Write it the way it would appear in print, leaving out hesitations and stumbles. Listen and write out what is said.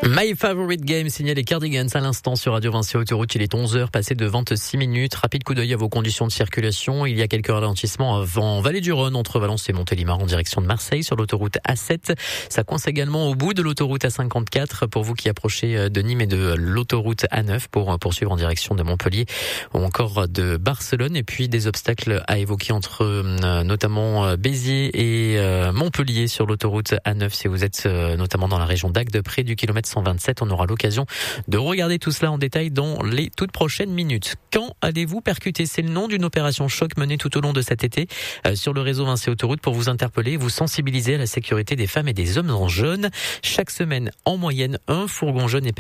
My Favorite Game, signé les Cardigans à l'instant sur Radio Vinci Autoroute. Il est 11h, passé de 26 minutes. Rapide coup d'œil à vos conditions de circulation. Il y a quelques ralentissements avant Vallée du Rhône, entre Valence et Montélimar en direction de Marseille sur l'autoroute A7. Ça coince également au bout de l'autoroute A54 pour vous qui approchez de Nîmes et de l'autoroute A9 pour poursuivre en direction de Montpellier ou encore de Barcelone. Et puis des obstacles à évoquer entre notamment Béziers et Montpellier sur l'autoroute A9 si vous êtes notamment dans la région d'Agde près du kilomètre 127. On aura l'occasion de regarder tout cela en détail dans les toutes prochaines minutes. Quand allez-vous percuter? C'est le nom d'une opération choc menée tout au long de cet été sur le réseau Vinci Autoroute pour vous interpeller, vous sensibiliser à la sécurité des femmes et des hommes en jaune. Chaque semaine, en moyenne, un fourgon jaune est